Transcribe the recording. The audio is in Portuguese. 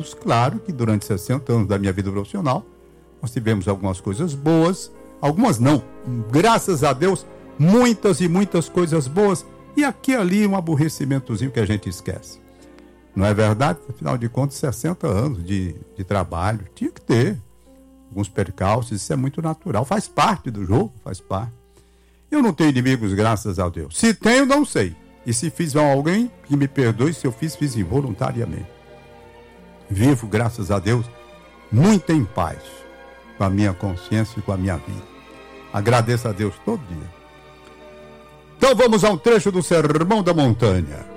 anos. Claro que durante 60 anos da minha vida profissional, nós tivemos algumas coisas boas, algumas não. Graças a Deus, muitas e muitas coisas boas. E aqui e ali um aborrecimentozinho que a gente esquece. Não é verdade? Afinal de contas, 60 anos de trabalho. Tinha que ter alguns percalços, isso é muito natural. Faz parte do jogo, faz parte. Eu não tenho inimigos, graças a Deus. Se tenho, não sei. E se fiz mal a alguém, que me perdoe. Se eu fiz involuntariamente. Vivo, graças a Deus, muito em paz com a minha consciência e com a minha vida. Agradeço a Deus todo dia. Então vamos a um trecho do Sermão da Montanha.